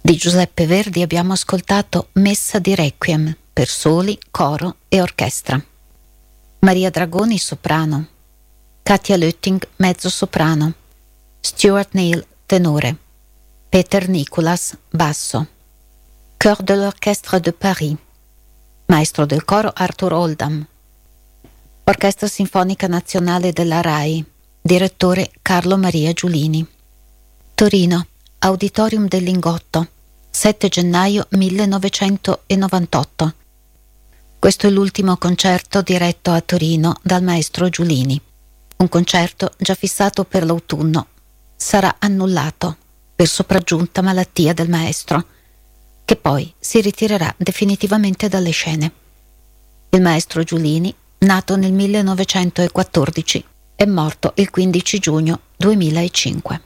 Di Giuseppe Verdi abbiamo ascoltato Messa di Requiem per soli, coro e orchestra. Maria Dragoni, soprano. Katia Lötting, mezzo soprano. Stuart Neal, tenore. Peter Nicolas, basso. Chœur de l'Orchestre de Paris. Maestro del coro Arthur Oldham. Orchestra Sinfonica Nazionale della RAI. Direttore Carlo Maria Giulini. Torino, Auditorium del Lingotto, 7 gennaio 1998. Questo è l'ultimo concerto diretto a Torino dal maestro Giulini. Un concerto già fissato per l'autunno. Sarà annullato per sopraggiunta malattia del maestro, che poi si ritirerà definitivamente dalle scene. Il maestro Giulini, nato nel 1914, è morto il 15 giugno 2005.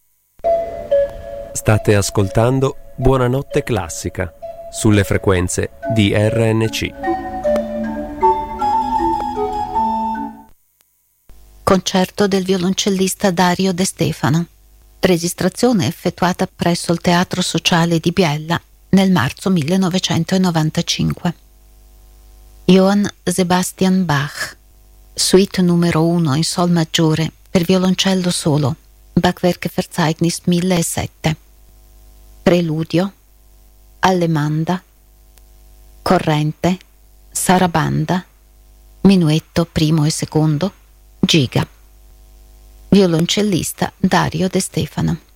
State ascoltando Buonanotte Classica sulle frequenze di RNC. Concerto del violoncellista Dario De Stefano. Registrazione effettuata presso il Teatro Sociale di Biella nel marzo 1995. Johann Sebastian Bach. Suite numero 1 in sol maggiore per violoncello solo. Bachwerkverzeichnis 1007. Preludio, Allemanda, Corrente, Sarabanda, Minuetto primo e secondo, Giga. Violoncellista Dario De Stefano.